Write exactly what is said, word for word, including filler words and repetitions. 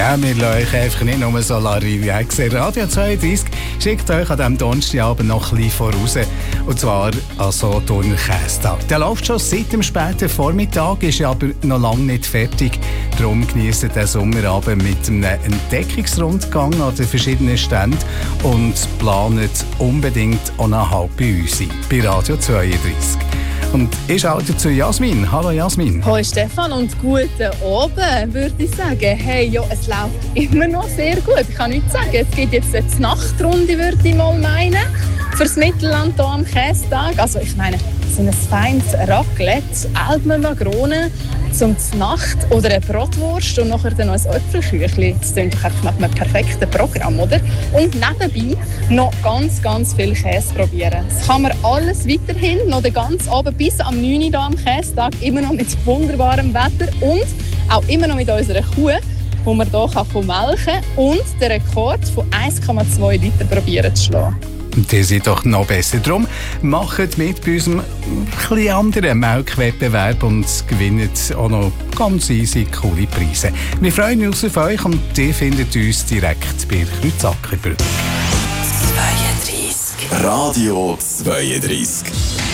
Ja, wir lassen euch einfach nicht nur so relaxen. Radio zweiunddreissig schickt euch an diesem Donnerstagabend noch ein bisschen voraus. Und zwar an so Turner Kästag. Der läuft schon seit dem späten Vormittag, ist aber noch lange nicht fertig. Darum genießt den Sommerabend mit einem Entdeckungsrundgang an den verschiedenen Ständen und planet unbedingt auch noch halb bei uns sein, bei Radio zweiunddreissig. Und ich auch dazu Jasmin. Hallo Jasmin. Hallo Stefan und guten Abend, würde ich sagen. Hey, ja, es läuft immer noch sehr gut. Ich kann nichts sagen. Es gibt jetzt eine Nachtrunde, würde ich mal meinen, fürs Mittelland hier am Kästag. Also ich meine, so ein feines Raclette, Elbner Magronen zum Nacht oder eine Bratwurst und nachher dann noch ein Äpfelküchli. Das klingt doch einfach nach einem perfekten Programm, oder? Und nebenbei noch ganz, ganz viel Käse probieren. Das kann man alles weiterhin noch den ganzen Abend bis am neun Uhr hier am Kästag immer noch mit wunderbarem Wetter und auch immer noch mit unserer Kuh, die man hier melken kann und den Rekord von eins Komma zwei Liter probieren zu schlagen. Die sind doch noch besser. Darum macht mit bei unserem etwas anderen Melkwettbewerb und gewinnt auch noch ganz easy coole Preise. Wir freuen uns auf euch und ihr findet uns direkt bei Kreuzackerbrücke. zweiunddreissig Radio zweiunddreissig